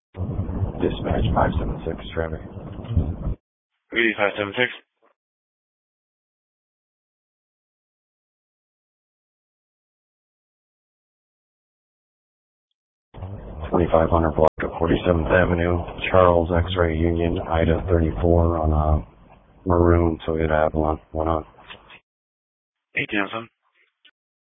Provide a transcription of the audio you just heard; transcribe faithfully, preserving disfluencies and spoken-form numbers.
Dispatch five seven six, traffic. Reedy five seven six. twenty-five hundred block of forty-seventh Avenue, Charles X-Ray Union, Ida thirty-four on uh, Maroon, Toyota Avalon, one on. eighteen oh seven.